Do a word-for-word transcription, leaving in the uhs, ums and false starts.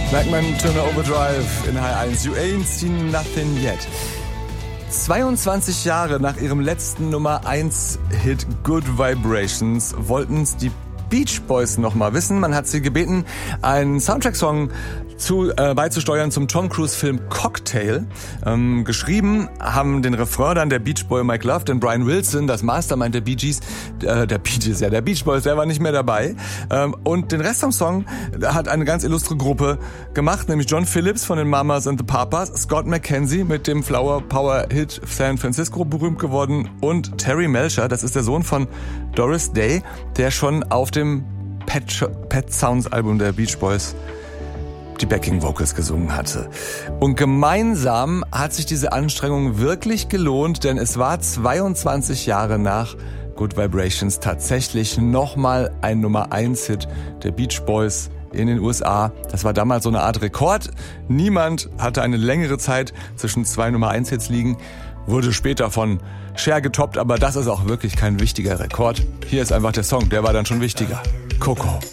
Merkman, Turner Overdrive in H eins. You ain't seen nothing yet. zweiundzwanzig Jahre nach ihrem letzten Nummer eins Hit Good Vibrations wollten's die Beach Boys noch mal wissen. Man hat sie gebeten, einen Soundtrack-Song zu, äh, beizusteuern zum Tom Cruise-Film Cocktail. Ähm, geschrieben haben den Refrain dann der Beach Boy Mike Love, denn Brian Wilson, das Mastermind der Bee Gees, äh, der Bee Gees, ja, der Beach Boys, der war nicht mehr dabei. Ähm, und den Rest vom Song hat eine ganz illustre Gruppe gemacht, nämlich John Phillips von den Mamas and the Papas, Scott McKenzie mit dem Flower Power Hit San Francisco berühmt geworden und Terry Melcher, das ist der Sohn von Doris Day, der schon auf dem Pet, Pet Sounds Album der Beach Boys die Backing Vocals gesungen hatte. Und gemeinsam hat sich diese Anstrengung wirklich gelohnt, denn es war zweiundzwanzig Jahre nach Good Vibrations tatsächlich nochmal ein Nummer eins Hit der Beach Boys in den U S A. Das war damals so eine Art Rekord. Niemand hatte eine längere Zeit zwischen zwei Nummer eins Hits liegen. Wurde später von Cher getoppt, aber das ist auch wirklich kein wichtiger Rekord. Hier ist einfach der Song, der war dann schon wichtiger. Coco.